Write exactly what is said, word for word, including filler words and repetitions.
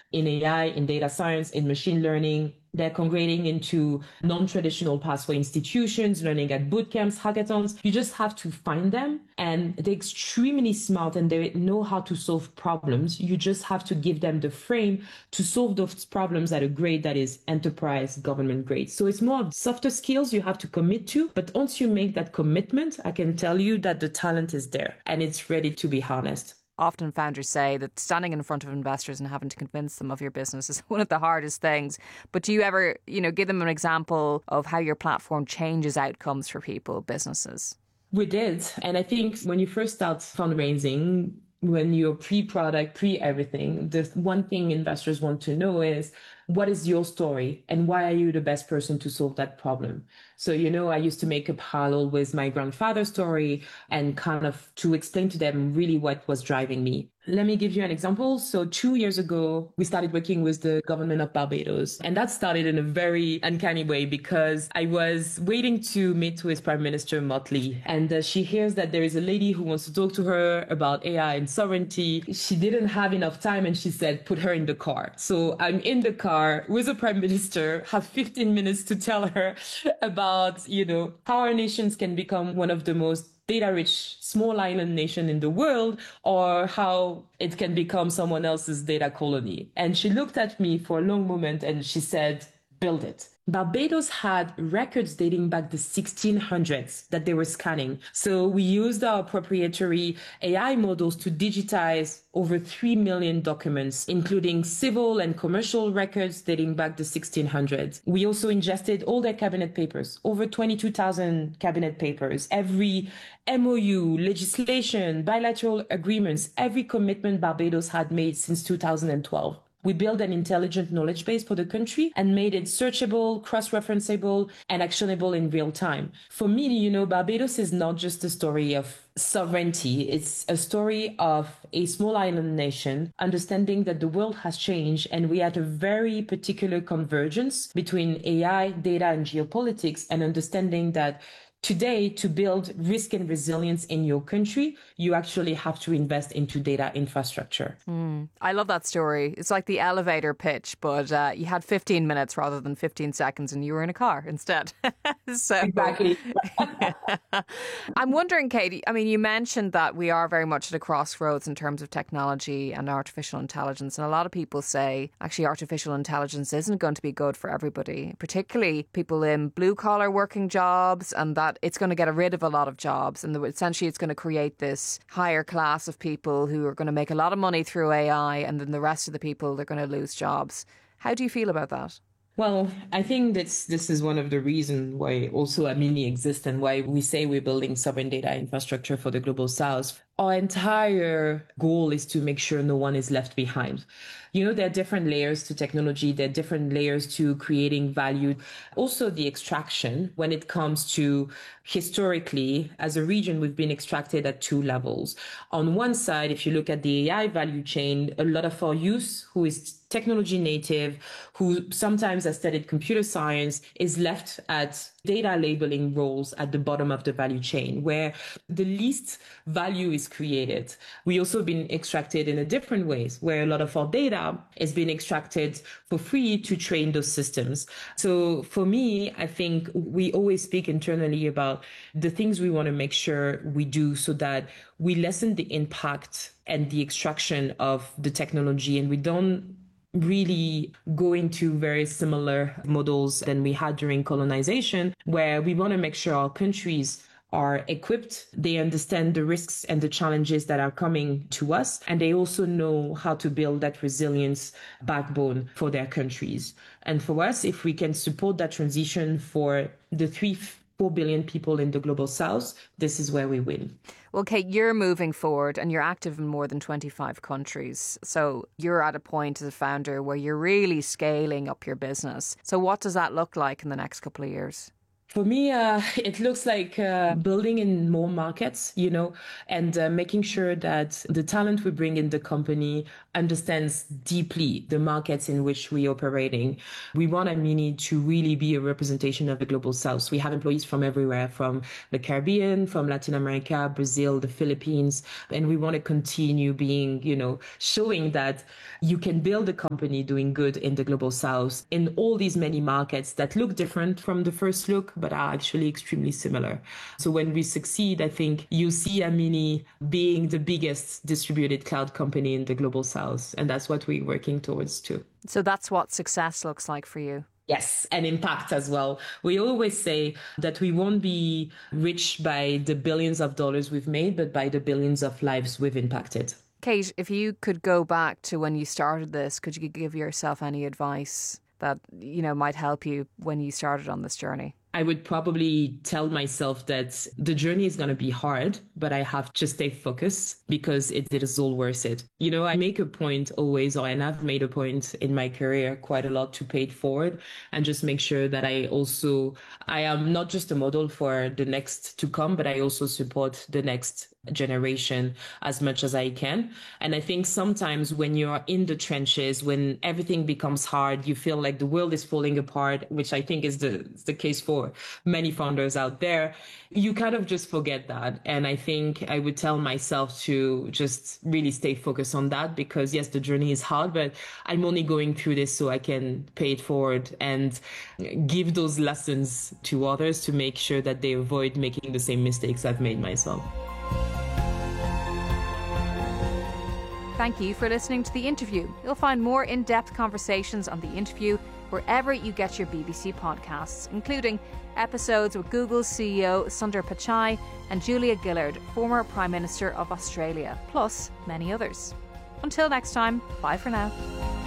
in A I, in data science, in machine learning. They're congregating into non-traditional pathway institutions, learning at boot camps, hackathons. You just have to find them, and they're extremely smart and they know how to solve problems. You just have to give them the frame to solve those problems at a grade that is enterprise government grade. So it's more of softer skills you have to commit to. But once you make that commitment, I can tell you that the talent is there and it's ready to be harnessed. Often founders say that standing in front of investors and having to convince them of your business is one of the hardest things. But do you ever, you know, give them an example of how your platform changes outcomes for people, businesses? We did. And I think when you first start fundraising, when you're pre-product, pre-everything, the one thing investors want to know is, what is your story and why are you the best person to solve that problem? So, you know, I used to make a parallel with my grandfather's story and kind of to explain to them really what was driving me. Let me give you an example. So two years ago, we started working with the government of Barbados. And that started in a very uncanny way because I was waiting to meet with Prime Minister Motley. And uh, she hears that there is a lady who wants to talk to her about A I and sovereignty. She didn't have enough time and she said, put her in the car. So I'm in the car with the Prime Minister, have fifteen minutes to tell her about, you know, how our nations can become one of the most data-rich small island nation in the world, or how it can become someone else's data colony. And she looked at me for a long moment and she said, build it. Barbados had records dating back the sixteen hundreds that they were scanning. So we used our proprietary A I models to digitize over three million documents, including civil and commercial records dating back the sixteen hundreds. We also ingested all their cabinet papers, over twenty-two thousand cabinet papers, every M O U, legislation, bilateral agreements, every commitment Barbados had made since two thousand twelve. We built an intelligent knowledge base for the country and made it searchable, cross-referenceable, and actionable in real time. For me, you know, Barbados is not just a story of sovereignty. It's a story of a small island nation understanding that the world has changed and we are at a very particular convergence between A I, data, and geopolitics, and understanding that today, to build risk and resilience in your country, you actually have to invest into data infrastructure. Mm, I love that story. It's like the elevator pitch, but uh, you had fifteen minutes rather than fifteen seconds and you were in a car instead. so Exactly. I'm wondering, Katie, I mean, you mentioned that we are very much at a crossroads in terms of technology and artificial intelligence. And a lot of people say, actually, artificial intelligence isn't going to be good for everybody, particularly people in blue collar working jobs, and that it's going to get rid of a lot of jobs. And essentially, it's going to create this higher class of people who are going to make a lot of money through A I. And then the rest of the people, they're going to lose jobs. How do you feel about that? Well, I think that's, this is one of the reasons why also Amini exists and why we say we're building sovereign data infrastructure for the Global South. Our entire goal is to make sure no one is left behind. You know, there are different layers to technology. There are different layers to creating value. Also, the extraction, when it comes to historically, as a region, we've been extracted at two levels. On one side, if you look at the A I value chain, a lot of our youth who is technology native, who sometimes has studied computer science, is left at data labeling roles at the bottom of the value chain, where the least value is created. We also been extracted in a different ways, where a lot of our data is being extracted for free to train those systems. So for me, I think we always speak internally about the things we want to make sure we do so that we lessen the impact and the extraction of the technology, and we don't really go into very similar models than we had during colonization, where we want to make sure our countries are equipped, they understand the risks and the challenges that are coming to us, and they also know how to build that resilience backbone for their countries. And for us, if we can support that transition for the three four billion people in the Global South, this is where we win. Well, Kate, you're moving forward and you're active in more than twenty-five countries. So you're at a point as a founder where you're really scaling up your business. So what does that look like in the next couple of years? For me, uh, it looks like uh, building in more markets, you know, and uh, making sure that the talent we bring in the company understands deeply the markets in which we're operating. We want Amini to really be a representation of the global south. We have employees from everywhere, from the Caribbean, from Latin America, Brazil, the Philippines, and we want to continue being, you know, showing that you can build a company doing good in the global south in all these many markets that look different from the first look, but are actually extremely similar. So when we succeed, I think you see Amini being the biggest distributed cloud company in the global south. And that's what we're working towards too. So that's what success looks like for you. Yes, and impact as well. We always say that we won't be rich by the billions of dollars we've made, but by the billions of lives we've impacted. Kate, if you could go back to when you started this, could you give yourself any advice that, you know, might help you when you started on this journey? I would probably tell myself that the journey is going to be hard, but I have to stay focused because it, it is all worth it. You know, I make a point always, or and I've made a point in my career quite a lot to pay it forward and just make sure that I also, I am not just a model for the next to come, but I also support the next generation as much as I can. And I think sometimes when you're in the trenches, when everything becomes hard, you feel like the world is falling apart, which I think is the, the case for many founders out there, you kind of just forget that. And I think I would tell myself to just really stay focused on that because yes, the journey is hard, but I'm only going through this so I can pay it forward and give those lessons to others to make sure that they avoid making the same mistakes I've made myself. Thank you for listening to The Interview. You'll find more in-depth conversations on The Interview wherever you get your B B C podcasts, including episodes with Google's C E O Sundar Pichai and Julia Gillard, former Prime Minister of Australia, plus many others. Until next time, bye for now.